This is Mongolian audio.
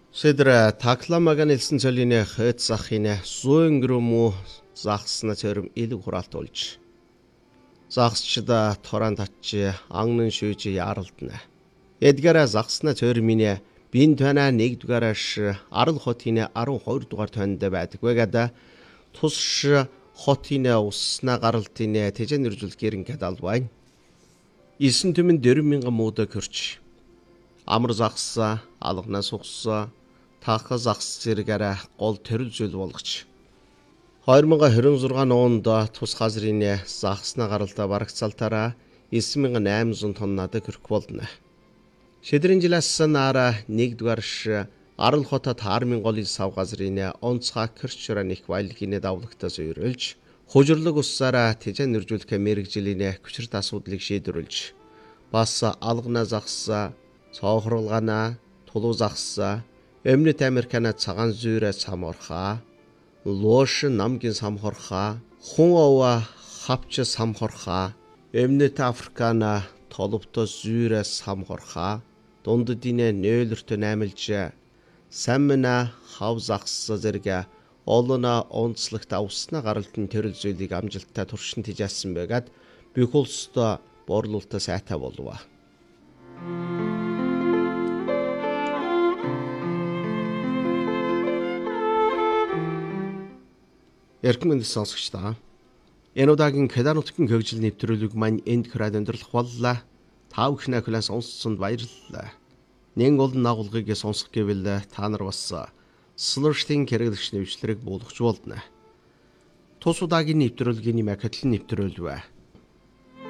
Шэдра такламаган элсэн цолины хэт захины суингруму захсна цэрм илэг хураалт болж. Захсчда торан татчи ангнын шүүжи яралдна. Эдгара захсна цэрмине бин тана 1-дугаараш арал хотын 12 дугаар тойнд байдагвэгада тусш хотын уссна гаралтын тэжэн нэржүүл гэрингэд албайн. 9 түмэн 4000 мууда көрч. Амар захсаа алгана сухсаа таах захс зэрэгээрээ гол төрөл зүйл болгоч. 2026 онд тус газрын захсна гаралтай барагцаалтаараа 9800 тоннад хүрэх болно. Шидрийн жилээс нара 1-дугаарш арал хотод хармын голын сав газрын онцгой кэрчрэ нэг байлгины давлагтаас үйрэлж, хужирлог уссаараа тэжэн нэржүүлэх мэрэгжлийн хүчирт асуудлыг шийдвэрлэж, бас алгана захс, цоохруулгана, тулуу захс, Өмнөд Американа цагаан зүйрэ самхорхаа, лоош намгийн самхорхаа, хүн ова хавч самхорхаа, Өмнөд Африкана толовто зүйрэ самхорхаа, дунддын нөөлөртө наймалж, самна хав захс зэрэг олно онцлогт авсна гаралтын төрөл зүйлийг амжилттай туршин тижаасан байгаад бүх улсад борлуулалтаа сайтай болов. Эрхэм сонсогчдаа. Энэ удаагийн Кеданутгийн хөгжил нэвтрүүлэг маань энд хүрээд өндөрлөх боллоо. Та бүхний класс сонсцонд баярлалаа. Нэг олон агуулгыг сонсох гэвэл та нар бас Slurshing хэрэглэгч нэвшлэрийг буулгаж болно. Тус удаагийн нэвтрүүлгийн Макатлын нэвтрүүлвэ.